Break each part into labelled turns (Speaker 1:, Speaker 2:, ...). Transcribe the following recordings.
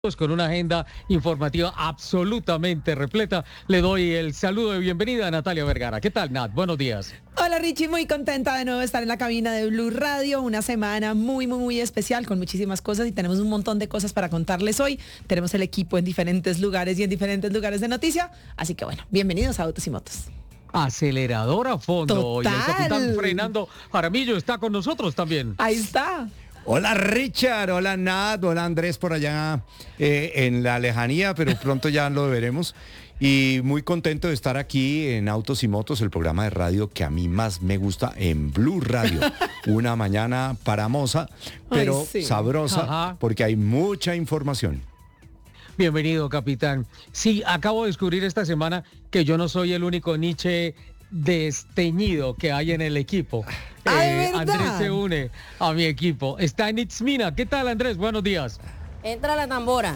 Speaker 1: Con una agenda informativa absolutamente repleta. Le doy el saludo de bienvenida a Natalia Vergara. ¿Qué tal, Nat? Buenos días.
Speaker 2: Hola, Richie, muy contenta de nuevo estar en la cabina de Blue Radio. Una semana muy especial con muchísimas cosas y tenemos un montón de cosas para contarles hoy. Tenemos el equipo en diferentes lugares y en diferentes lugares de noticia. Así que bueno, bienvenidos a Autos y Motos.
Speaker 1: Acelerador a fondo.
Speaker 2: Total.
Speaker 1: Y el capitán Fernando Jaramillo está con nosotros también.
Speaker 2: Ahí está.
Speaker 3: Hola Richard, hola Nat, hola Andrés por allá en la lejanía, pero pronto ya lo veremos. Y muy contento de estar aquí en Autos y Motos, el programa de radio que a mí más me gusta en Blue Radio. Una mañana paramosa, pero
Speaker 2: sí.
Speaker 3: sabrosa,
Speaker 1: Ajá.
Speaker 3: porque hay mucha información.
Speaker 1: Bienvenido, capitán. Sí, acabo de descubrir esta semana que yo no soy el único Nietzsche desteñido que hay en el equipo.
Speaker 2: ¿De verdad?
Speaker 1: Andrés se une a mi equipo. Está en Itzmina. ¿Qué tal, Andrés? Buenos días.
Speaker 4: Entra la tambora.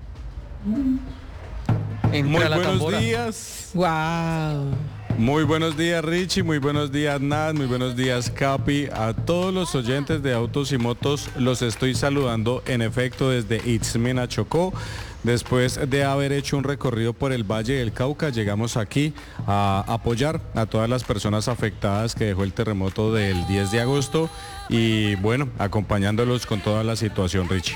Speaker 1: Entra
Speaker 5: Muy
Speaker 1: la
Speaker 5: buenos
Speaker 1: tambora.
Speaker 5: días.
Speaker 2: Wow.
Speaker 5: Muy buenos días Richie, muy buenos días Nat, muy buenos días Capi. A todos los oyentes de Autos y Motos los estoy saludando en efecto desde Itzmina, Chocó. Después de haber hecho un recorrido por el Valle del Cauca, llegamos aquí a apoyar a todas las personas afectadas que dejó el terremoto del 10 de agosto y bueno, acompañándolos con toda la situación, Richie.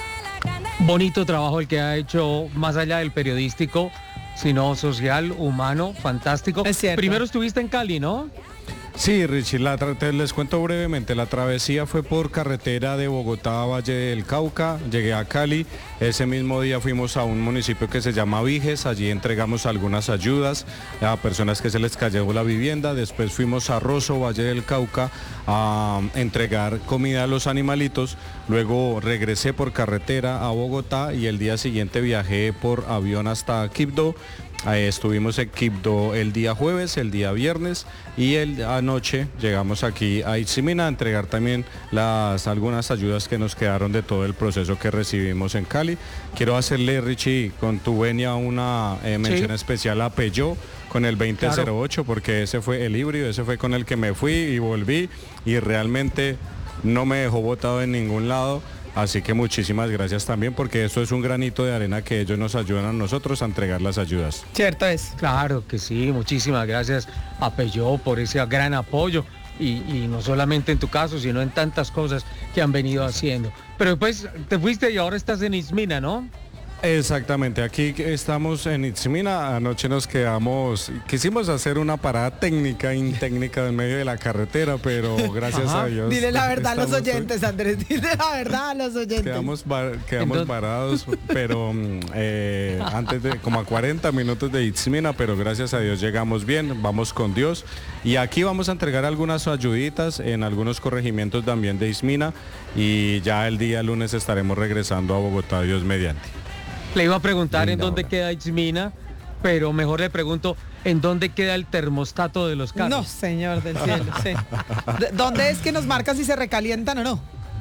Speaker 1: Bonito trabajo el que ha hecho, más allá del periodístico, sino social, humano, fantástico.
Speaker 2: Es cierto.
Speaker 1: Primero estuviste en Cali, ¿no?
Speaker 5: Sí, Richie, les cuento brevemente, la travesía fue por carretera de Bogotá a Valle del Cauca, llegué a Cali, ese mismo día fuimos a un municipio que se llama Viges, allí entregamos algunas ayudas a personas que se les cayó la vivienda, después fuimos a Rosso, Valle del Cauca, a entregar comida a los animalitos, luego regresé por carretera a Bogotá y el día siguiente viajé por avión hasta Quibdó. Estuvimos en Quibdó el día jueves, el día viernes y anoche llegamos aquí a Itzmina a entregar también algunas ayudas que nos quedaron de todo el proceso que recibimos en Cali. Quiero hacerle, Richie, con tu venia una mención especial a Peugeot con el 2008 porque ese fue el híbrido, ese fue con el que me fui y volví y realmente no me dejó botado en ningún lado. Así que muchísimas gracias también porque esto es un granito de arena que ellos nos ayudan a nosotros a entregar las ayudas.
Speaker 2: Cierto es.
Speaker 1: Claro que sí, muchísimas gracias a Peugeot por ese gran apoyo y no solamente en tu caso, sino en tantas cosas que han venido haciendo. Pero después te fuiste y ahora estás en Itzmina, ¿no?
Speaker 5: Exactamente, aquí estamos en Itzmina, anoche nos quisimos hacer una parada técnica en medio de la carretera, pero gracias a Dios.
Speaker 2: Dile la verdad a los
Speaker 5: estamos-
Speaker 2: oyentes, Andrés, dile la verdad a los oyentes.
Speaker 5: Quedamos
Speaker 1: Entonces-
Speaker 5: varados, pero antes de como a 40 minutos de Itzmina, pero gracias a Dios llegamos bien, vamos con Dios. Y aquí vamos a entregar algunas ayuditas en algunos corregimientos también de Itzmina y ya el día lunes estaremos regresando a Bogotá, Dios mediante.
Speaker 1: Le iba a preguntar en
Speaker 3: Linda
Speaker 1: dónde
Speaker 3: hora.
Speaker 1: queda Itzmina, pero mejor le pregunto en dónde queda el termostato de los carros.
Speaker 2: No, señor del cielo, sí. ¿Dónde es que nos marca si se recalientan o no?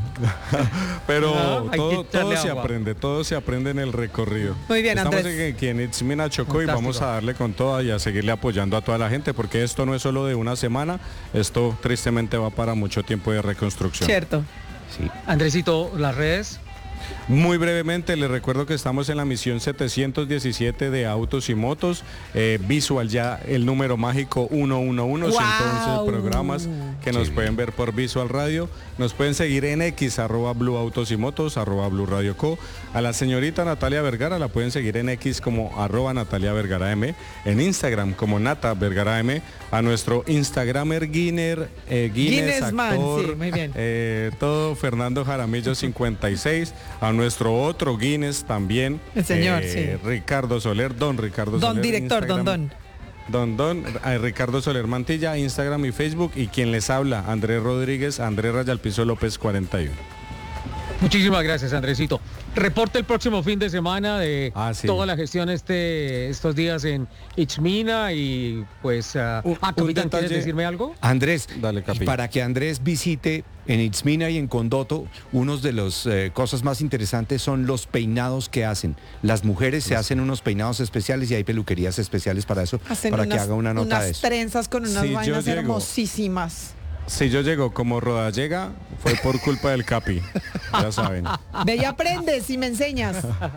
Speaker 5: Pero
Speaker 1: No, hay que echarle agua.
Speaker 5: todo se aprende en el recorrido.
Speaker 2: Muy bien,
Speaker 5: Estamos
Speaker 2: Andrés.
Speaker 5: aquí en Itzmina, Chocó y
Speaker 1: Fantástico.
Speaker 5: vamos a darle con toda y a seguirle apoyando a toda la gente porque esto no es solo de una semana, esto tristemente va para mucho tiempo de reconstrucción.
Speaker 2: Cierto.
Speaker 3: Sí.
Speaker 1: Andresito, las redes.
Speaker 5: Muy brevemente les recuerdo que estamos en la misión 717 de Autos y Motos, visual ya el número mágico 111,
Speaker 2: ¡Guau!
Speaker 5: 111 programas que nos pueden ver por Visual Radio, nos pueden seguir en X, @Blue Autos y Motos, @Blue Radio Co. A la señorita Natalia Vergara la pueden seguir en X como @Natalia Vergara M, en Instagram como Nata Vergara M, a nuestro Instagramer Guinness
Speaker 2: Guinnessman,
Speaker 5: actor,
Speaker 2: sí, muy bien.
Speaker 5: todo Fernando Jaramillo 56, a nuestro otro Guinness también,
Speaker 2: El señor, sí.
Speaker 5: Ricardo Soler, don Ricardo
Speaker 2: Don
Speaker 5: Soler,
Speaker 2: director,
Speaker 5: Instagram,
Speaker 2: don.
Speaker 5: Ricardo Soler Mantilla, Instagram y Facebook, y quien les habla, Andrés Rodríguez, Andrés Rayalpizo López 41.
Speaker 1: Muchísimas gracias, Andresito. Reporte el próximo fin de semana de
Speaker 5: Sí.
Speaker 1: toda la gestión estos días en Itzmina y pues...
Speaker 5: Un
Speaker 1: capitán, ¿quieres
Speaker 5: detalle-
Speaker 1: decirme algo?
Speaker 3: Andrés,
Speaker 5: Dale, Capi.
Speaker 3: y para que Andrés visite en Itzmina y en Condoto, unos de las cosas más interesantes son los peinados que hacen. Las mujeres se hacen unos peinados especiales y hay peluquerías especiales para eso,
Speaker 2: Hacen
Speaker 3: para que haga una nota
Speaker 2: unas
Speaker 3: de eso.
Speaker 2: trenzas con unas
Speaker 5: Sí, yo
Speaker 2: vainas
Speaker 5: llego.
Speaker 2: hermosísimas.
Speaker 5: Si yo llego como Rodallega, fue por culpa del Capi. ya saben.
Speaker 2: Ve y aprendes y me enseñas.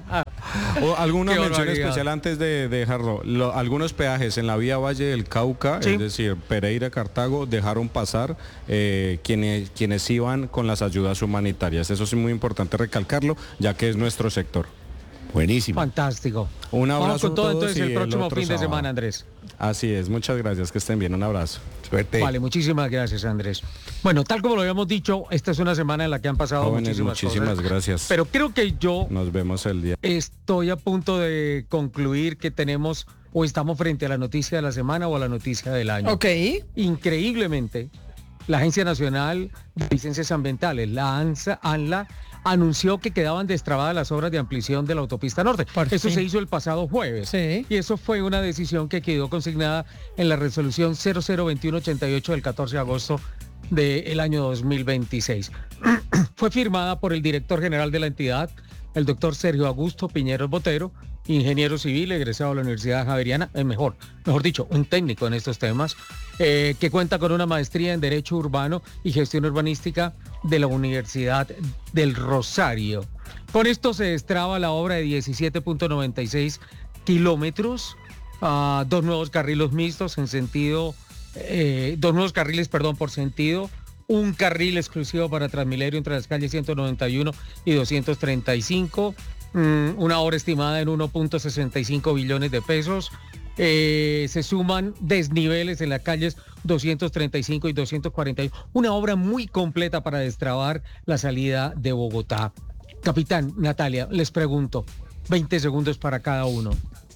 Speaker 5: O alguna
Speaker 1: Qué
Speaker 5: mención
Speaker 1: barbaridad.
Speaker 5: especial antes de dejarlo. Algunos peajes en la vía Valle del Cauca,
Speaker 1: Sí.
Speaker 5: es decir, Pereira, Cartago, dejaron pasar quienes iban con las ayudas humanitarias. Eso es muy importante recalcarlo, ya que es nuestro sector.
Speaker 3: Buenísimo.
Speaker 1: Fantástico.
Speaker 5: Un abrazo
Speaker 1: Vamos con todo
Speaker 5: a todos
Speaker 1: entonces el
Speaker 5: y
Speaker 1: próximo
Speaker 5: otro
Speaker 1: fin de
Speaker 5: sábado.
Speaker 1: semana, Andrés.
Speaker 5: Así es, muchas gracias, que estén bien, un abrazo.
Speaker 3: Suerte.
Speaker 1: Vale, muchísimas gracias, Andrés. Bueno, tal como lo habíamos dicho, esta es una semana en la que han pasado
Speaker 5: Jóvenes,
Speaker 1: muchísimas
Speaker 5: muchísimas
Speaker 1: cosas.
Speaker 5: gracias.
Speaker 1: Pero creo que yo
Speaker 5: Nos vemos el día.
Speaker 1: estoy a punto de concluir que tenemos o estamos frente a la noticia de la semana o a la noticia del año.
Speaker 2: Ok.
Speaker 1: Increíblemente, la Agencia Nacional de Licencias Ambientales, la ANLA, anunció que quedaban destrabadas las obras de ampliación de la autopista norte.
Speaker 2: Por
Speaker 1: Eso
Speaker 2: fin.
Speaker 1: se hizo el pasado jueves.
Speaker 2: Sí.
Speaker 1: Y eso fue una decisión que quedó consignada en la resolución 002188 del 14 de agosto del año 2026. Fue firmada por el director general de la entidad, el doctor Sergio Augusto Piñeros Botero, ingeniero civil, egresado de la Universidad Javeriana, mejor dicho, un técnico en estos temas, que cuenta con una maestría en Derecho Urbano y Gestión Urbanística de la Universidad del Rosario. Con esto se destraba la obra de 17.96 kilómetros, dos nuevos carriles mixtos en sentido, dos nuevos carriles, perdón, por sentido, un carril exclusivo para Transmilenio entre las calles 191 y 235, una obra estimada en 1.65 billones de pesos. Se suman desniveles en las calles 235 y 241. Una obra muy completa para destrabar la salida de Bogotá. Capitán, Natalia, les pregunto, 20 segundos para cada uno.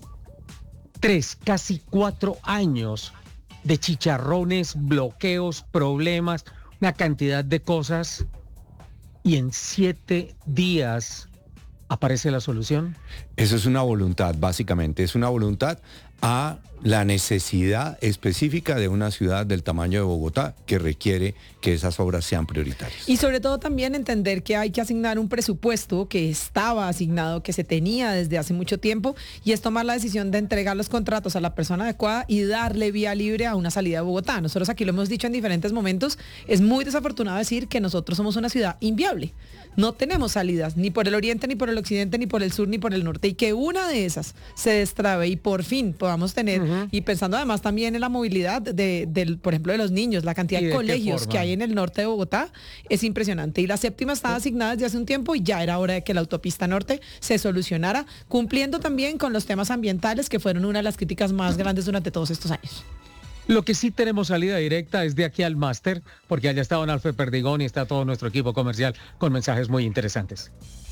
Speaker 1: 3, casi 4 años de chicharrones, bloqueos, problemas, una cantidad de cosas, y en 7 días aparece la solución.
Speaker 3: Eso es una voluntad, básicamente. Es una voluntad a la necesidad específica de una ciudad del tamaño de Bogotá que requiere que esas obras sean prioritarias.
Speaker 2: Y sobre todo también entender que hay que asignar un presupuesto que estaba asignado, que se tenía desde hace mucho tiempo, y es tomar la decisión de entregar los contratos a la persona adecuada y darle vía libre a una salida de Bogotá. Nosotros aquí lo hemos dicho en diferentes momentos, es muy desafortunado decir que nosotros somos una ciudad inviable. No tenemos salidas, ni por el oriente, ni por el occidente, ni por el sur, ni por el norte, y que una de esas se destrabe y por fin podamos tener, y pensando además también en la movilidad por ejemplo, de los niños, la cantidad
Speaker 1: ¿Y
Speaker 2: de
Speaker 1: de qué
Speaker 2: colegios
Speaker 1: forma?
Speaker 2: que hay en el norte de Bogotá es impresionante. Y la séptima estaba asignada desde hace un tiempo y ya era hora de que la autopista norte se solucionara, cumpliendo también con los temas ambientales que fueron una de las críticas más grandes durante todos estos años.
Speaker 1: Lo que sí tenemos salida directa es de aquí al máster, porque allá está don Alfred Perdigón y está todo nuestro equipo comercial con mensajes muy interesantes.